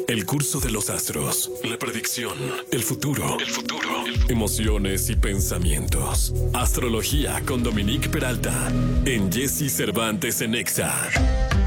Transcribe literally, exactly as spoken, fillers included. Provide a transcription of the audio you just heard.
El curso de los astros, la predicción, el futuro, el futuro, emociones y pensamientos. Astrología con Dominique Peralta en Jesse Cervantes en Exa.